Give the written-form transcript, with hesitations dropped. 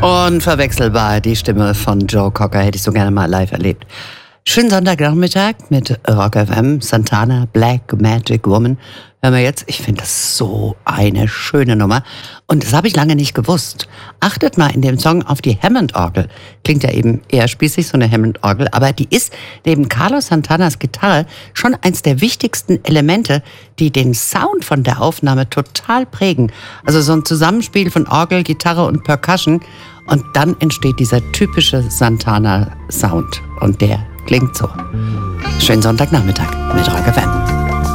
Unverwechselbar, die Stimme von Joe Cocker, hätte ich so gerne mal live erlebt. Schönen Sonntagnachmittag mit Rock FM, Santana, Black Magic Woman. Hören wir jetzt, ich finde das so eine schöne Nummer. Und das habe ich lange nicht gewusst. Achtet mal in dem Song auf die Hammond-Orgel. Klingt ja eben eher spießig, so eine Hammond-Orgel. Aber die ist neben Carlos Santanas Gitarre schon eins der wichtigsten Elemente, die den Sound von der Aufnahme total prägen. Also so ein Zusammenspiel von Orgel, Gitarre und Percussion. Und dann entsteht dieser typische Santana-Sound. Und der klingt so. Schönen Sonntagnachmittag mit Rock FM.